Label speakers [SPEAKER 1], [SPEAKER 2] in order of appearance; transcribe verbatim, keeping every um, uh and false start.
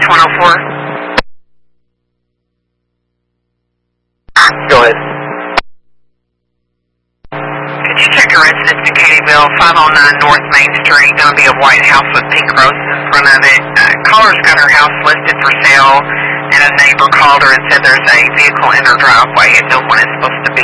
[SPEAKER 1] one oh four.
[SPEAKER 2] Go ahead.
[SPEAKER 1] Could you check your residence in Katyville, five oh nine North Main Street? Going to be a white house with pink roses in front of it. Uh, caller's got her house listed for sale, and a neighbor called her and said there's a vehicle in her driveway and no one is supposed to be